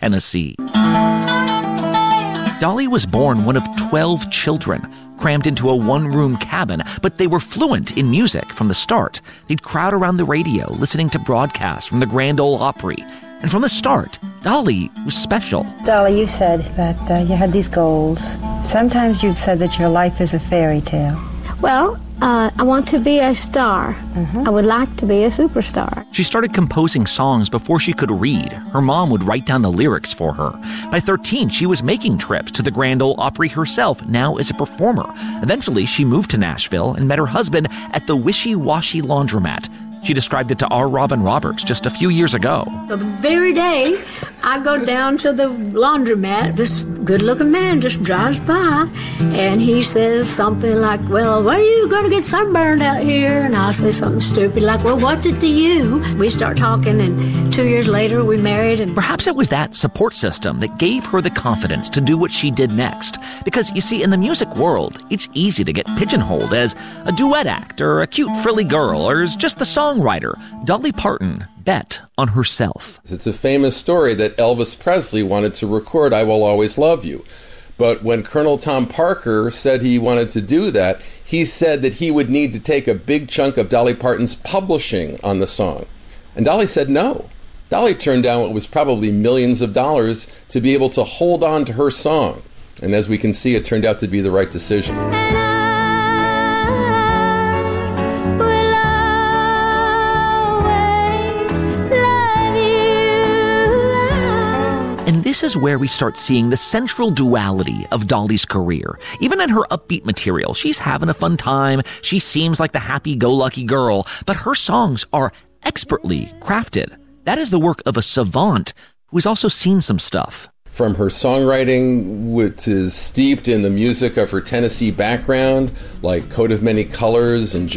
Tennessee. Dolly was born one of 12 children, crammed into a one-room cabin, but they were fluent in music from the start. They'd crowd around the radio, listening to broadcasts from the Grand Ole Opry. And from the start, Dolly was special. Dolly, you said that you had these goals. Sometimes you've said that your life is a fairy tale. Well, I want to be a star. I would like to be a superstar. She started composing songs before she could read. Her mom would write down the lyrics for her. By 13, she was making trips to the Grand Ole Opry herself, now as a performer. Eventually, she moved to Nashville and met her husband at the Wishy Washy Laundromat. She described it to R. Robin Roberts just a few years ago. So the very day I go down to the laundromat, this good-looking man just drives by, and he says something like, well, when are you going to get sunburned out here? And I say something stupid like, well, what's it to you? We start talking, and 2 years later we married. And perhaps it was that support system that gave her the confidence to do what she did next. Because, you see, in the music world, it's easy to get pigeonholed as a duet act or a cute frilly girl or as just the songwriter. Dolly Parton bet on herself. It's a famous story that Elvis Presley wanted to record I Will Always Love You. But when Colonel Tom Parker said he wanted to do that, he said that he would need to take a big chunk of Dolly Parton's publishing on the song. And Dolly said no. Dolly turned down what was probably millions of dollars to be able to hold on to her song. And as we can see, it turned out to be the right decision. And this is where we start seeing the central duality of Dolly's career. Even in her upbeat material, she's having a fun time. She seems like the happy-go-lucky girl, but her songs are expertly crafted. That is the work of a savant who has also seen some stuff. From her songwriting, which is steeped in the music of her Tennessee background, like Coat of Many Colors and